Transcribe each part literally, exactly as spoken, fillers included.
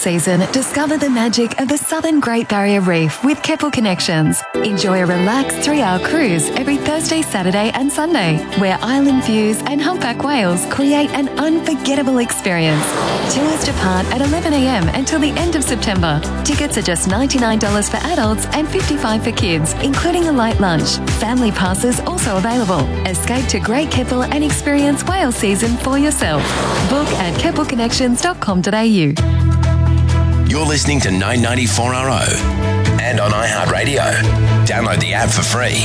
season, discover the magic of the Southern Great Barrier Reef with Keppel Connections. Enjoy a relaxed three-hour cruise every Thursday, Saturday and Sunday, where island views and humpback whales create an unforgettable experience. Tours depart at eleven a m until the end of September. Tickets are just ninety-nine dollars for adults and fifty-five dollars for kids, including a light lunch. Family passes also available. Escape to Great Keppel and experience whale season for yourself. Book at keppel connections dot com dot a u. You're listening to nine ninety-four R O and on iHeartRadio. Download the app for free.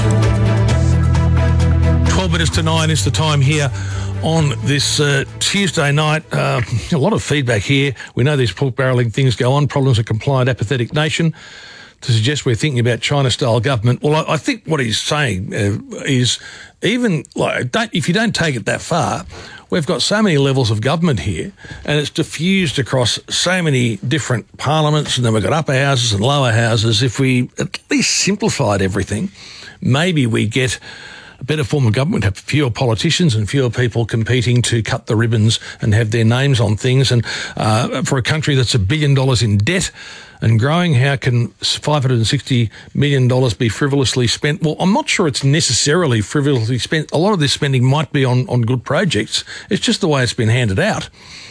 twelve minutes to nine is the time here on this uh, Tuesday night. Uh, a lot of feedback here. We know these pork barrelling things go on. Problems of compliant, apathetic nation. To suggest we're thinking about China-style government. Well, I, I think what he's saying uh, is even like don't, if you don't take it that far, we've got so many levels of government here, and it's diffused across so many different parliaments, and then we've got upper houses and lower houses. If we at least simplified everything, maybe we get a better form of government, have fewer politicians and fewer people competing to cut the ribbons and have their names on things. And uh, for a country that's a billion dollars in debt and growing, how can five hundred sixty million dollars be frivolously spent? Well, I'm not sure it's necessarily frivolously spent. A lot of this spending might be on, on good projects. It's just the way it's been handed out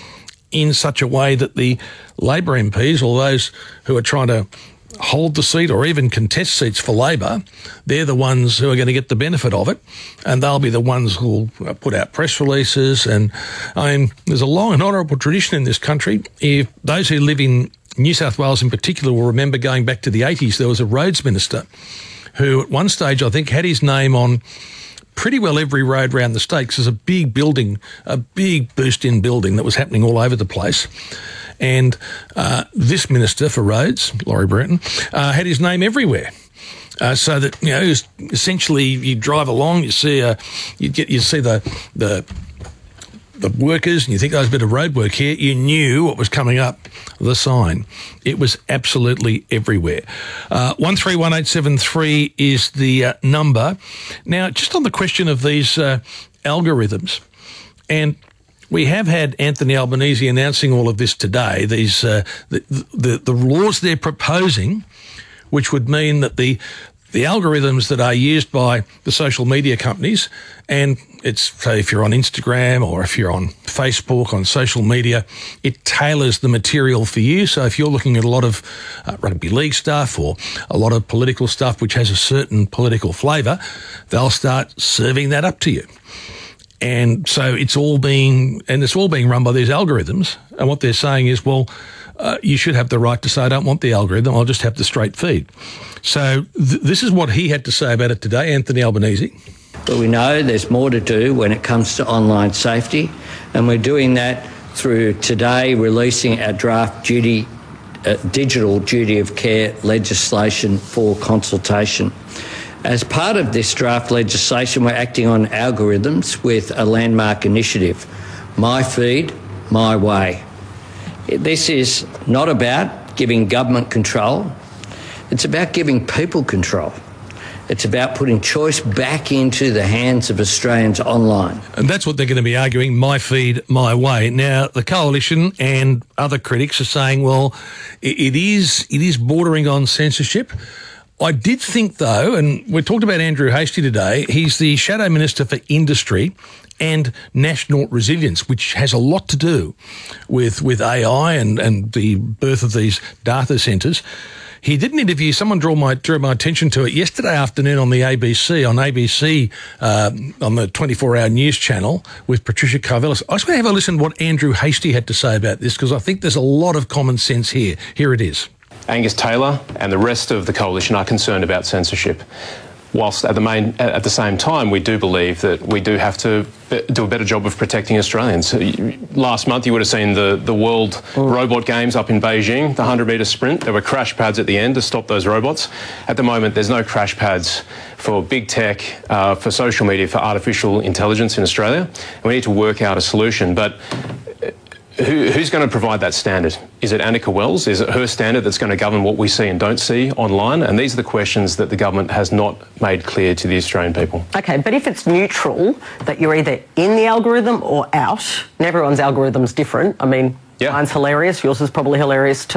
in such a way that the Labor M Ps, or those who are trying to hold the seat or even contest seats for Labor, they're the ones who are going to get the benefit of it, and they'll be the ones who will put out press releases. And I mean, there's a long and honourable tradition in this country. If those who live in New South Wales in particular will remember, going back to the eighties, there was a roads minister who at one stage I think had his name on pretty well every road around the state, because there's a big building, a big boost-in building that was happening all over the place. And uh, this minister for roads, Laurie Brereton, uh, had his name everywhere. Uh, so that, you know, it was essentially you drive along, you see a, you get you see the the the workers, and you think, oh, there's a bit of road work here. You knew what was coming up, the sign. It was absolutely everywhere. Uh, one three one eight seven three is the uh, number. Now, just on the question of these uh, algorithms, and we have had Anthony Albanese announcing all of this today, these uh, the, the, the laws they're proposing, which would mean that the the algorithms that are used by the social media companies, and it's, say, if you're on Instagram or if you're on Facebook, on social media, it tailors the material for you. So if you're looking at a lot of uh, rugby league stuff or a lot of political stuff which has a certain political flavour, they'll start serving that up to you. And so it's all being, and it's all being run by these algorithms. And what they're saying is, well, uh, you should have the right to say, I don't want the algorithm, I'll just have the straight feed. So th- this is what he had to say about it today, Anthony Albanese. But we know there's more to do when it comes to online safety, and we're doing that through today releasing our draft duty, uh, digital duty of care legislation for consultation. As part of this draft legislation, we're acting on algorithms with a landmark initiative, My Feed, My Way. This is not about giving government control. It's about giving people control. It's about putting choice back into the hands of Australians online. And that's what they're going to be arguing, My Feed, My Way. Now, the Coalition and other critics are saying, well, it is it is bordering on censorship. I did think, though, and we talked about Andrew Hastie today, he's the Shadow Minister for Industry and National Resilience, which has a lot to do with, with A I and, and the birth of these data centres. He did an interview, someone drew my, drew my attention to it yesterday afternoon on the A B C, on A B C, uh, on the twenty-four hour news channel with Patricia Karvelas. I just want to have a listen to what Andrew Hastie had to say about this, because I think there's a lot of common sense here. Here it is. Angus Taylor and the rest of the Coalition are concerned about censorship, whilst at the, main, at the same time we do believe that we do have to do a better job of protecting Australians. Last month you would have seen the, the World oh. Robot Games up in Beijing, the one hundred metre sprint. There were crash pads at the end to stop those robots. At the moment there's no crash pads for big tech, uh, for social media, for artificial intelligence in Australia. And we need to work out a solution. But Who, who's going to provide that standard? Is it Annika Wells? Is it her standard that's going to govern what we see and don't see online? And these are the questions that the government has not made clear to the Australian people. OK, but if it's neutral, that you're either in the algorithm or out, and everyone's algorithm's different. I mean, yeah. mine's hilarious, yours is probably hilarious too.